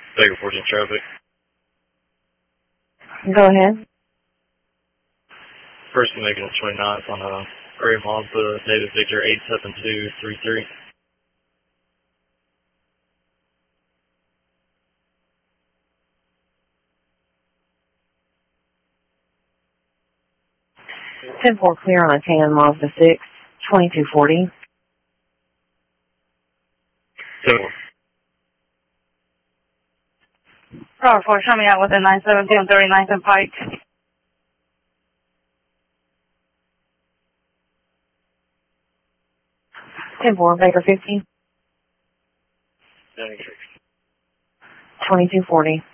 Baker 14 traffic. Go ahead. First making the 29th on a gray Mazda, David Victor 87233. Ten four clear on a tan Mazda 6, 2240. 10-4. Bravo 4, show me out within 970 on 39th and Pike. 10-4, Baker 50. 2240.